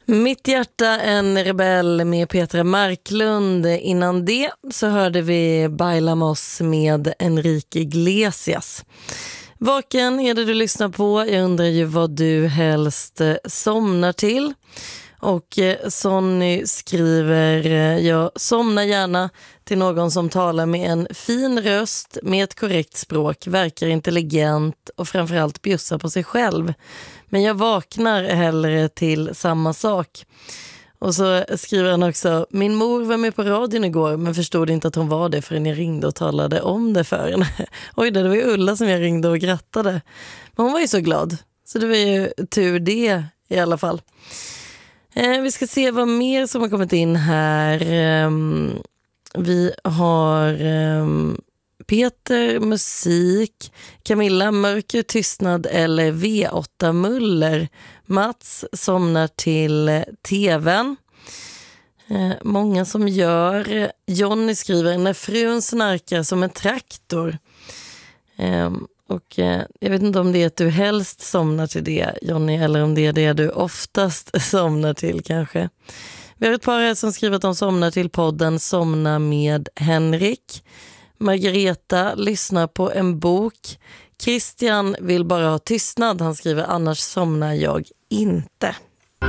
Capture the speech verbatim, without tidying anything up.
Mitt hjärta en rebell med Petra Marklund. Innan det så hörde vi Bailamos med Enrique Iglesias. Vaken är det du lyssnar på. Jag undrar ju vad du helst somnar till. Och Sonny skriver: jag somnar gärna till någon som talar med en fin röst, med ett korrekt språk, verkar intelligent och framförallt bjussar på sig själv. Men jag vaknar hellre till samma sak. Och så skriver han också: min mor var med på radion igår men förstod inte att hon var det förrän jag ringde och talade om det för henne. Oj, det var ju Ulla som jag ringde och grattade. Men hon var ju så glad. Så det var ju tur det i alla fall. Eh, vi ska se vad mer som har kommit in här. Eh, vi har eh, Peter, musik, Camilla, mörker, tystnad eller V åtta Muller. Mats somnar till tvn. Eh, många som gör. Johnny skriver: när frun snarkar som en traktor. Eh, och eh, jag vet inte om det är att du helst somnar till det, Johnny, eller om det är det du oftast somnar till kanske. Vi har ett par här som skriver att de somnar till podden Somna med Henrik. Margareta lyssnar på en bok. Christian vill bara ha tystnad. Han skriver: annars somnar jag inte.